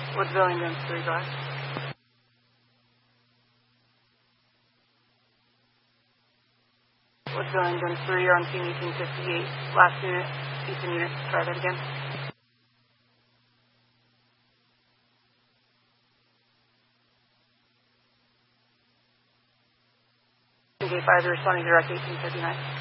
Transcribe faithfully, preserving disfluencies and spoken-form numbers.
Woods Billington, three, go ahead. Woods Billington, three, you're on team eighteen fifty-eight. Last unit, Eastern unit, try that again. Gate five, you're responding direct eighteen fifty-nine.